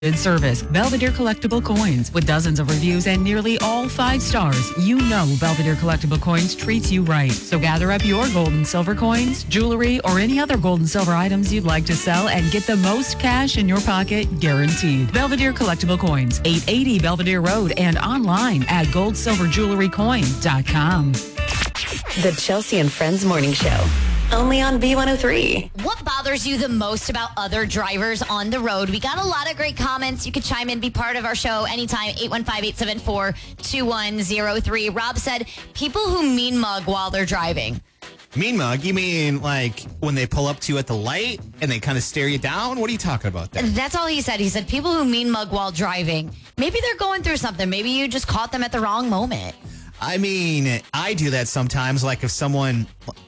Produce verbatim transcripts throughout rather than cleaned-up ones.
Good service. Belvedere Collectible Coins. With dozens of reviews and nearly all five stars, you know Belvedere Collectible Coins treats you right. So gather up your gold and silver coins, jewelry, or any other gold and silver items you'd like to sell and get the most cash in your pocket guaranteed. Belvedere Collectible Coins, eight eighty Belvedere Road, and online at gold silver jewelry coin dot com. The Chelsea and Friends Morning Show. Only on B one oh three. What bothers you the most about other drivers on the road? We got a lot of great comments. You could chime in, be part of our show anytime. eight one five, eight seven four, two one zero three. Rob said, people who mean mug while they're driving. Mean mug? You mean like when they pull up to you at the light and they kind of stare you down? What are you talking about there? That's all he said. He said people who mean mug while driving. Maybe they're going through something. Maybe you just caught them at the wrong moment. I mean, I do that sometimes. Like if someone...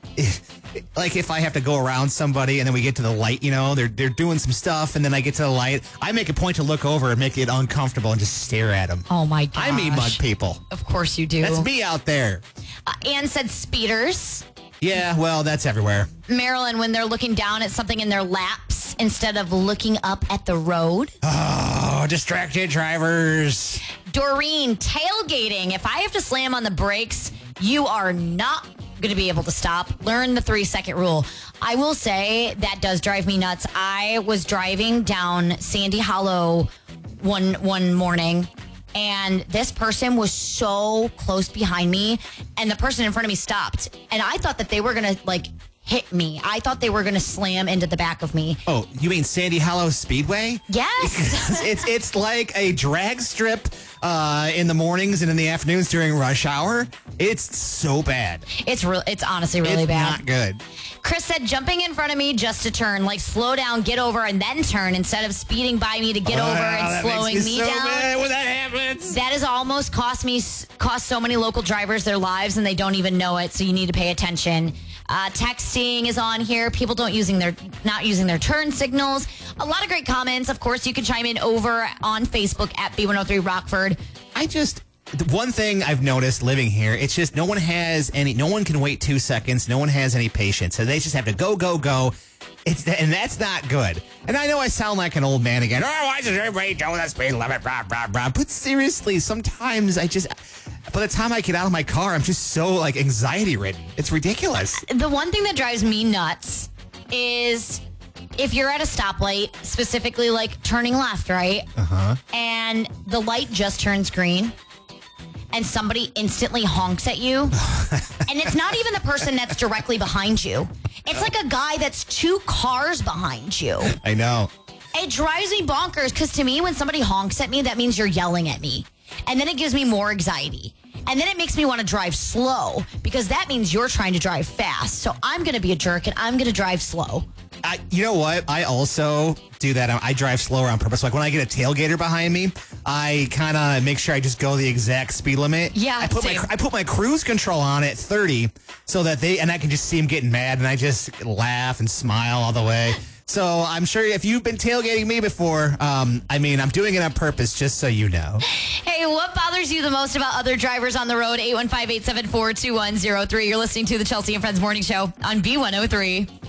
Like if I have to go around somebody and then we get to the light, you know, they're they're doing some stuff and then I get to the light, I make a point to look over and make it uncomfortable and just stare at them. Oh my gosh. I mean mug people. Of course you do. That's me out there. Uh, Ann said speeders. Yeah, well, that's everywhere. Marilyn, when they're looking down at something in their laps instead of looking up at the road. Oh, distracted drivers. Doreen, tailgating. If I have to slam on the brakes, you are not going to be able to stop. Learn the three second rule. I will say that does drive me nuts. I was driving down Sandy Hollow one one morning and this person was so close behind me and the person in front of me stopped and I thought that they were going to like hit me. I thought they were going to slam into the back of me. Oh, you mean Sandy Hollow Speedway? Yes. it's it's like a drag strip uh, in the mornings and in the afternoons during rush hour. It's so bad. It's real. It's honestly really it's bad. Not good. Chris said jumping in front of me just to turn, like slow down, get over, and then turn instead of speeding by me to get oh, over and slowing makes me, me so down. Mad when that happens. That has almost cost me cost so many local drivers their lives, and they don't even know it. So you need to pay attention. Uh, texting is on here. People don't using their not using their turn signals. A lot of great comments. Of course, you can chime in over on Facebook at B one oh three Rockford. I just the one thing I've noticed living here, it's just no one has any. No one can wait two seconds. No one has any patience, so they just have to go, go, go. It's and that's not good. And I know I sound like an old man again. Oh, why does everybody know that speed limit? Blah, blah, blah. But seriously, sometimes I just. By the time I get out of my car, I'm just so, like, anxiety-ridden. It's ridiculous. The one thing that drives me nuts is if you're at a stoplight, specifically, like, turning left, right? Uh-huh. And the light just turns green, and somebody instantly honks at you, and it's not even the person that's directly behind you. It's like a guy that's two cars behind you. I know. It drives me bonkers, because to me, when somebody honks at me, that means you're yelling at me. And then it gives me more anxiety. And then it makes me want to drive slow because that means you're trying to drive fast. So I'm going to be a jerk and I'm going to drive slow. I, you know what? I also do that. I drive slower on purpose. Like when I get a tailgater behind me, I kind of make sure I just go the exact speed limit. Yeah, I put same. my I put my cruise control on at thirty so that they and I can just see them getting mad and I just laugh and smile all the way. So I'm sure if you've been tailgating me before, um, I mean, I'm doing it on purpose, just so you know. Hey, what bothers you the most about other drivers on the road? eight one five, eight seven four, two one zero three. You're listening to the Chelsea and Friends Morning Show on B one oh three.